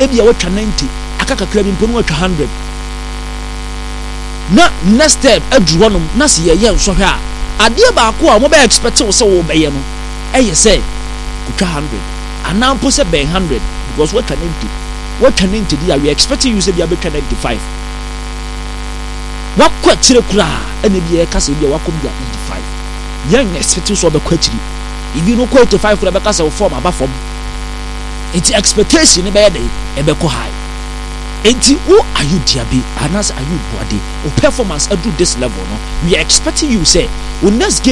ebi ya watwa 90 aka kakra bi mpo no watwa 100 na next step aduru honom na se ye nso hwe a ade ba ko a mo be expect wo se wo be ye no eye se kutwa 100 anampo se be 100 because watwa 90 dia we expecting you say bia betwa 95 wakwa kire kura ene bia ka se bia wakom bia 95 yan expect so be kwa kire ibi no kwa 85 kura be ka se form aba form it expectation be dey e be ko high enti who are you diabe anas are you body o performance at this level no we are expecting you say when next game